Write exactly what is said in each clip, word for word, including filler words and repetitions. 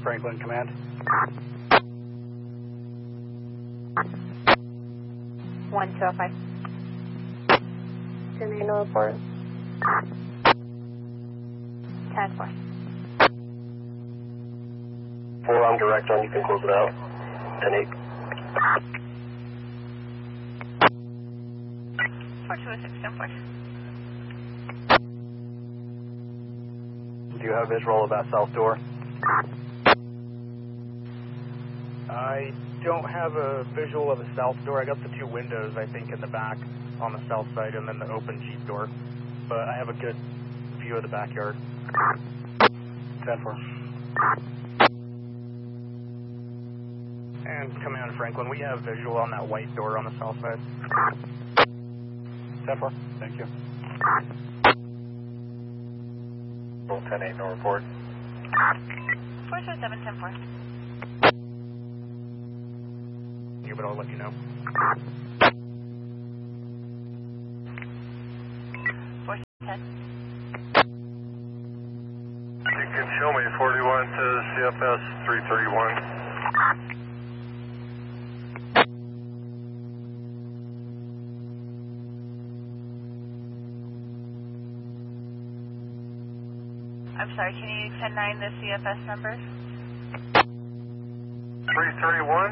Franklin Command. one two oh five. ten eight, no report. ten four. four on direct on, you can close it out. ten eight. four two oh six, ten four. Do you have visual of that south door? I don't have a visual of the south door. I got the two windows, I think, in the back on the south side and then the open Jeep door. But I have a good view of the backyard. ten four. And Command Franklin, we have visual on that white door on the south side. ten four, thank you. ten eight, no report. four two seven, ten four. You, but I'll let you know. four ten. You can show me forty-one to C F S three thirty-one. I'm sorry, can you ten nine the C F S number? three thirty-one?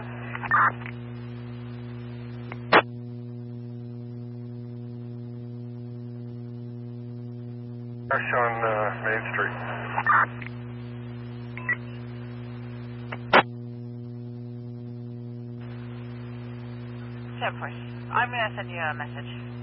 Crash on uh, Main Street. ten four. I'm going to send you a message.